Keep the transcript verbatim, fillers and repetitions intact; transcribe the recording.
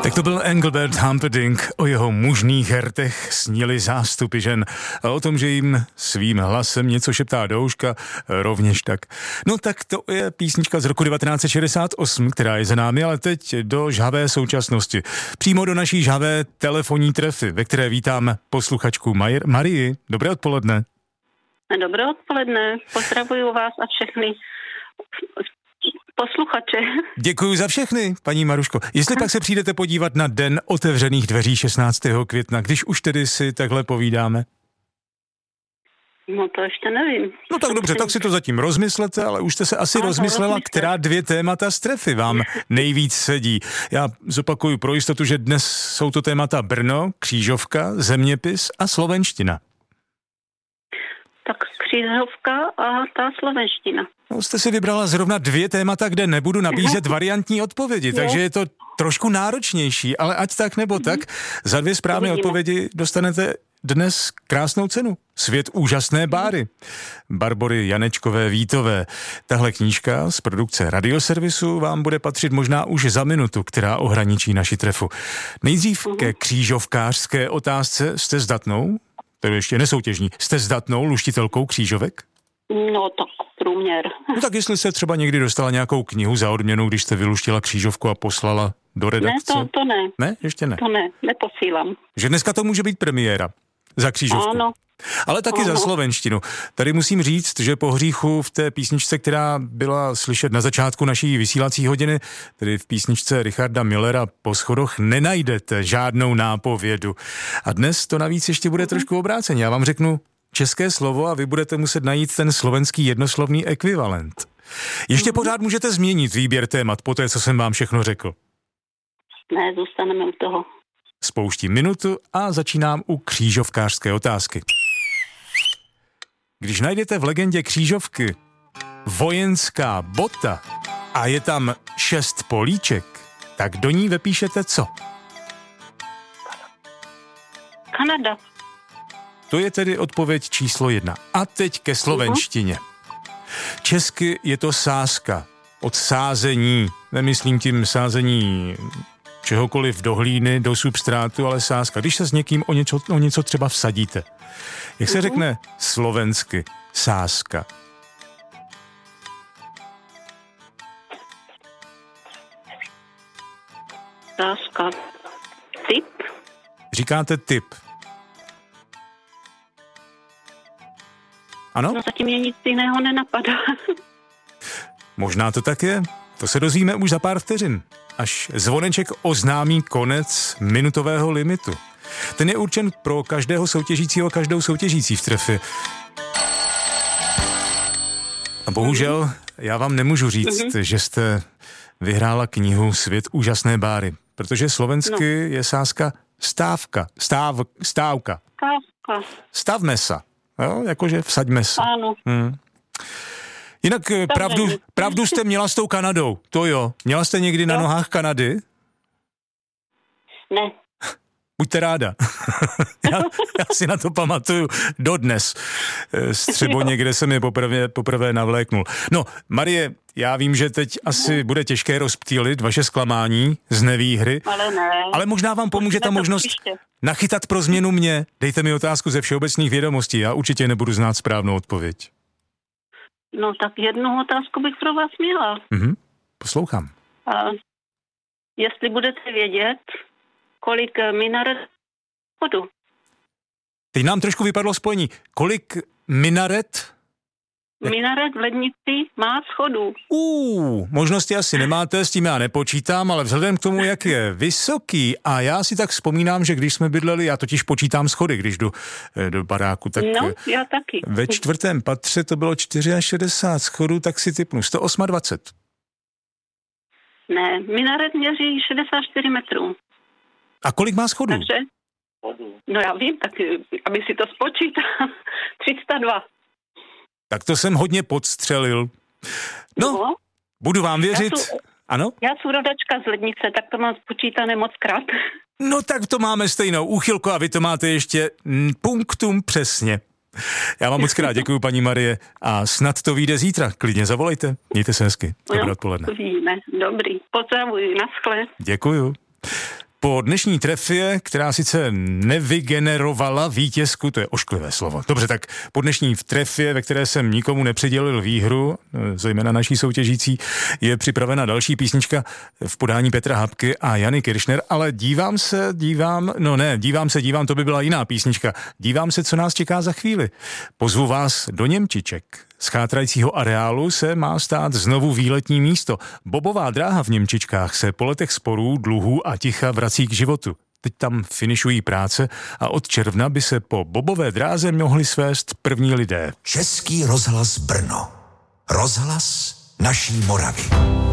Tak to byl Engelbert Humperdinck. O jeho mužných hertech sníli zástupy žen a o tom, že jim svým hlasem něco šeptá douška, rovněž tak. No tak to je písnička z roku devatenáct set šedesát osm, která je za námi, ale teď do žhavé současnosti. Přímo do naší žhavé telefonní trefy, ve které vítám posluchačku Majer- Marii. Dobré odpoledne. Dobré odpoledne. Pozdravuju vás a všechny posluchače. Děkuji za všechny, paní Maruško. Jestli pak se přijdete podívat na Den otevřených dveří šestnáctého května, když už tedy si takhle povídáme? No to ještě nevím. No tak dobře, tak si to zatím rozmyslete, ale už jste se asi ano, rozmyslela, rozmyslet. Která dvě témata z trefy vám nejvíc sedí. Já zopakuju pro jistotu, že dnes jsou to témata Brno, křížovka, zeměpis a slovenština. Tak křížovka a ta slovenština. No, jste si vybrala zrovna dvě témata, kde nebudu nabízet variantní odpovědi, takže je to trošku náročnější, ale ať tak nebo tak, za dvě správné odpovědi dostanete dnes krásnou cenu. Svět úžasné báry. Barbory Janečkové Vítové. Tahle knížka z produkce Radioservisu vám bude patřit možná už za minutu, která ohraničí naši trefu. Nejdřív ke křížovkářské otázce. Jste zdatnou? To je ještě nesoutěžní. Jste zdatnou luštitelkou křížovek? No tak průměr. No tak jestli jste třeba někdy dostala nějakou knihu za odměnu, když jste vyluštila křížovku a poslala do redakce? Ne, to, to ne. Ne? Ještě ne? To ne, neposílám. Že dneska to může být premiéra za křížovku. Ano. Ale taky ano. Za slovenštinu. Tady musím říct, že po hříchu v té písničce, která byla slyšet na začátku naší vysílací hodiny, tedy v písničce Richarda Millera Po schodoch, nenajdete žádnou nápovědu. A dnes to navíc ještě bude trošku obráceně. Já vám řeknu české slovo a vy budete muset najít ten slovenský jednoslovný ekvivalent. Ještě pořád můžete změnit výběr témat po té, co jsem vám všechno řekl. Ne, zůstaneme u toho. Spouštím minutu a začínám u křížovkářské otázky. Když najdete v legendě křížovky vojenská bota a je tam šest políček, tak do ní vepíšete co? Kanada. To je tedy odpověď číslo jedna. A teď ke slovenštině. Česky je to sázka. Od sázení, nemyslím tím sázení čehokoliv do hlíny, do substrátu, ale sázka. Když se s někým o něco, o něco třeba vsadíte. Jak se řekne slovensky sázka? Sázka. Tip? Říkáte tip. Ano? No zatím mě nic jiného nenapadá. Možná to tak je. To se dozvíme už za pár vteřin. Až zvoneček oznámí konec minutového limitu. Ten je určen pro každého soutěžícího a každou soutěžící v trefě. A bohužel já vám nemůžu říct, mm-hmm. že jste vyhrála knihu Svět úžasné báry, protože slovensky no. je sázka stávka, stáv, stávka. Stávka. Stavme sa, jo? Jakože vsaďme se. Ano. Hmm. Jinak pravdu, pravdu jste měla s tou Kanadou, to jo. Měla jste někdy jo. na nohách Kanady? Ne. Buďte ráda. já, já si na to pamatuju dodnes. Střebo někde se mi poprvé, poprvé navléknul. No, Marie, já vím, že teď asi bude těžké rozptýlit vaše zklamání z nevýhry. Ale ne. Ale možná vám pomůže ta možnost nachytat pro změnu mě. Dejte mi otázku ze všeobecných vědomostí. Já určitě nebudu znát správnou odpověď. No tak jednu otázku bych pro vás měla. Mhm, poslouchám. A jestli budete vědět, kolik minaret schodu. Teď nám trošku vypadlo spojení. Kolik minaret? Minaret v lednici má schodů. Uh, možnosti asi nemáte, s tím já nepočítám, ale vzhledem k tomu, jak je vysoký, a já si tak vzpomínám, že když jsme bydleli, já totiž počítám schody, když jdu do baráku, tak no, já taky. Ve čtvrtém patře to bylo šedesát čtyři schodů, tak si tipnu sto dvacet osm. Ne, minaret měří šedesát čtyři metrů. A kolik má schodů? Takže, no já vím, tak aby si to spočítal, tři sta dva. Tak to jsem hodně podstřelil. No, no budu vám věřit. Já jsou, ano? Já jsem rodačka z Lednice, tak to mám spočítané moc krát. No tak to máme stejnou úchylku a vy to máte ještě punktum přesně. Já vám moc krát děkuju, paní Marie, a snad to vyjde zítra. Klidně zavolejte. Mějte se hezky. Dobré odpoledne. Víme. Dobrý. Pozdravuji. Naschle. Děkuju. Po dnešní trefě, která sice nevygenerovala vítězku, to je ošklivé slovo. Dobře, tak po dnešní trefě, ve které jsem nikomu nepředělil výhru, zejména naší soutěžící, je připravena další písnička v podání Petra Hapky a Jany Kiršner, ale dívám se, dívám, no ne, dívám se, dívám, to by byla jiná písnička. Dívám se, co nás čeká za chvíli. Pozvu vás do Němčiček. Z chátrajícího areálu se má stát znovu výletní místo. Bobová dráha v Němčičkách se po letech sporů, dluhů a ticha vrací k životu. Teď tam finišují práce a od června by se po bobové dráze mohli svést první lidé. Český rozhlas Brno. Rozhlas naší Moravy.